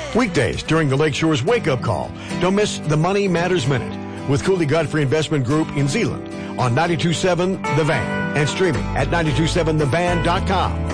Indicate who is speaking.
Speaker 1: Weekdays during the Lakeshore's Wake Up Call. Don't miss the Money Matters Minute with Cooley Godfrey Investment Group in Zeeland on 92.7 The Van and streaming at 92.7thevan.com.